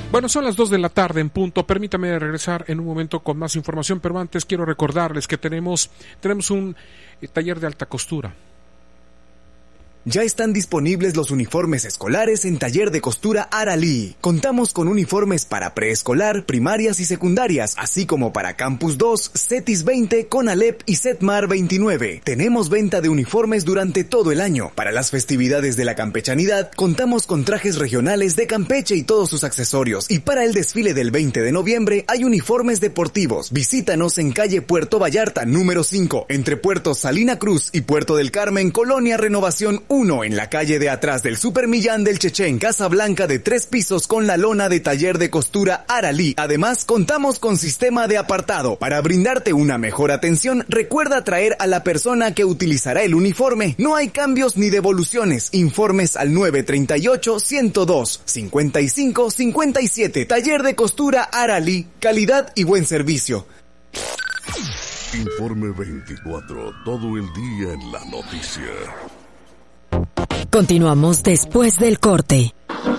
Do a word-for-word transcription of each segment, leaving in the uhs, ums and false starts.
Bueno, son las dos de la tarde en punto. Permítame regresar en un momento con más información, pero antes quiero recordarles que tenemos, tenemos un eh, taller de alta costura. Ya están disponibles los uniformes escolares en Taller de Costura Aralí. Contamos con uniformes para preescolar, primarias y secundarias, así como para Campus dos, Cetis veinte, Conalep y Setmar veintinueve. Tenemos venta de uniformes durante todo el año. Para las festividades de la campechanidad, contamos con trajes regionales de Campeche y todos sus accesorios. Y para el desfile del veinte de noviembre, hay uniformes deportivos. Visítanos en calle Puerto Vallarta, número cinco, entre Puerto Salina Cruz y Puerto del Carmen, Colonia Renovación uno, en la calle de atrás del Super Millán del Cheche, en Casa Blanca, de tres pisos con la lona de Taller de Costura Aralí. Además, contamos con sistema de apartado. Para brindarte una mejor atención, recuerda traer a la persona que utilizará el uniforme. No hay cambios ni devoluciones. Informes al nueve treinta y ocho, ciento dos, cincuenta y cinco, cincuenta y siete. Taller de Costura Aralí. Calidad y buen servicio. Informe veinticuatro, todo el día en la noticia. Continuamos después del corte.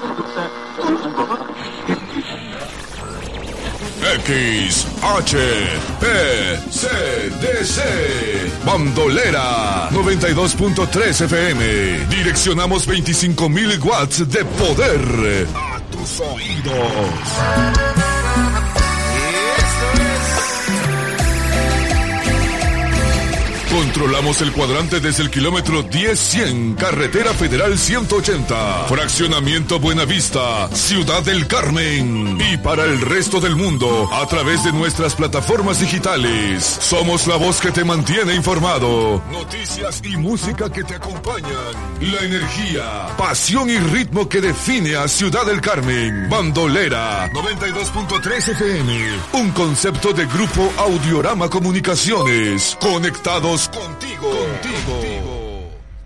X H P C D C Bandolera noventa y dos punto tres F M. Direccionamos veinticinco mil watts de poder a tus oídos. Controlamos el cuadrante desde el kilómetro diez cien, Carretera Federal ciento ochenta, Fraccionamiento Buenavista, Ciudad del Carmen. Y para el resto del mundo, a través de nuestras plataformas digitales. Somos la voz que te mantiene informado. Noticias y música que te acompañan. La energía, pasión y ritmo que define a Ciudad del Carmen. Bandolera noventa y dos punto tres F M. Un concepto de Grupo Audiorama Comunicaciones. Conectados contigo, contigo.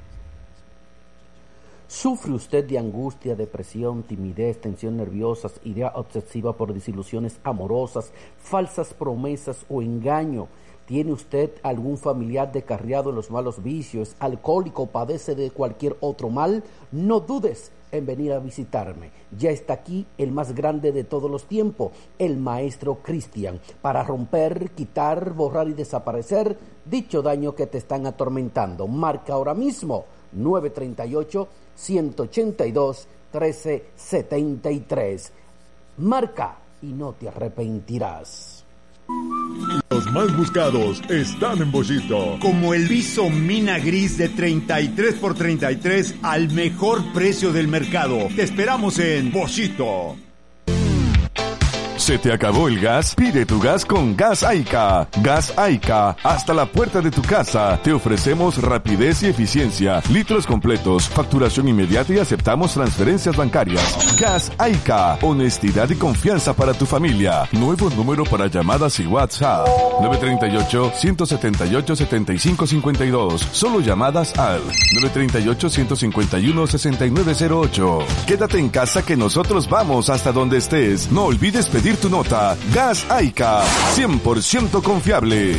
¿Sufre usted de angustia, depresión, timidez, tensión nerviosa, idea obsesiva por desilusiones amorosas, falsas promesas o engaño? ¿Tiene usted algún familiar descarriado en los malos vicios, alcohólico o padece de cualquier otro mal? No dudes en venir a visitarme. Ya está aquí el más grande de todos los tiempos, el Maestro Cristian, para romper, quitar, borrar y desaparecer dicho daño que te están atormentando. Marca ahora mismo nueve treinta y ocho, ciento ochenta y dos, trece setenta y tres. Marca y no te arrepentirás. Los más buscados están en Bollito. Como el viso mina gris de treinta y tres por treinta y tres al mejor precio del mercado. Te esperamos en Bollito. ¿Se te acabó el gas? Pide tu gas con Gas Aica. Gas Aica, hasta la puerta de tu casa. Te ofrecemos rapidez y eficiencia, litros completos, facturación inmediata y aceptamos transferencias bancarias. Gas Aica, honestidad y confianza para tu familia. Nuevo número para llamadas y WhatsApp. nueve treinta y ocho, ciento setenta y ocho, setenta y cinco cincuenta y dos. Solo llamadas al nueve treinta y ocho, ciento cincuenta y uno, sesenta y nueve cero ocho. Quédate en casa que nosotros vamos hasta donde estés. No olvides pedir tu nota. Gas Aica, cien por ciento confiable.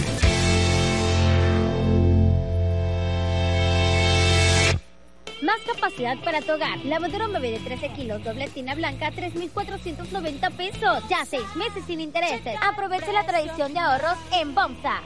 Más capacidad para tu hogar. Lavadora bebé de trece kilos, doble tina blanca, tres mil cuatrocientos noventa pesos. Ya seis meses sin intereses. Aprovecha la tradición de ahorros en Bomsa.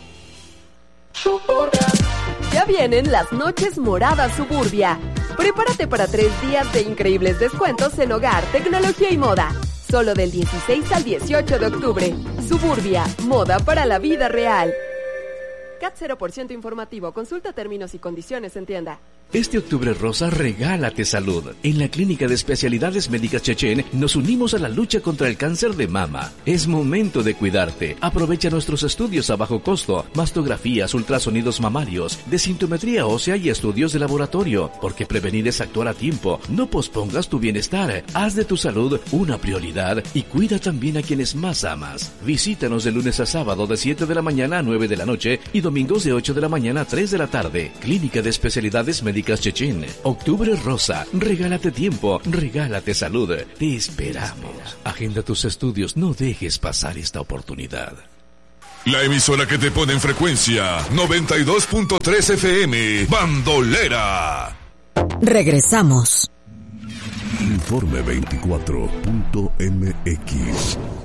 Ya vienen las noches moradas Suburbia. Prepárate para tres días de increíbles descuentos en hogar, tecnología y moda. Solo del dieciséis al dieciocho de octubre. Suburbia, moda para la vida real. C A T cero por ciento informativo. Consulta términos y condiciones en tienda. Este octubre rosa, regálate salud. En la Clínica de Especialidades Médicas Chechen nos unimos a la lucha contra el cáncer de mama. Es momento de cuidarte. Aprovecha nuestros estudios a bajo costo, mastografías, ultrasonidos mamarios, desintometría ósea y estudios de laboratorio. Porque prevenir es actuar a tiempo. No pospongas tu bienestar. Haz de tu salud una prioridad y cuida también a quienes más amas. Visítanos de lunes a sábado de siete de la mañana a nueve de la noche y domingos de ocho de la mañana a tres de la tarde. Clínica de Especialidades Médicas Chechen. Octubre rosa. Regálate tiempo. Regálate salud. Te esperamos. Agenda tus estudios. No dejes pasar esta oportunidad. La emisora que te pone en frecuencia noventa y dos punto tres F M. Bandolera. Regresamos. Informe veinticuatro punto m x